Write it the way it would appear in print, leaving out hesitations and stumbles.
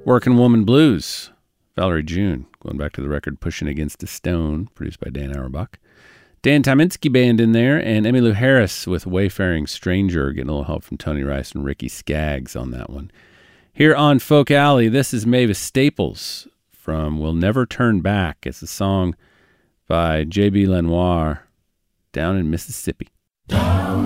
Working Woman Blues, Valerie June, going back to the record Pushing Against a Stone, produced by Dan Auerbach. Dan Tyminski Band in there, and Emmylou Harris with Wayfaring Stranger, getting a little help from Tony Rice and Ricky Skaggs on that one. Here on Folk Alley, this is Mavis Staples from We'll Never Turn Back. It's a song by J.B. Lenoir, Down in Mississippi. Down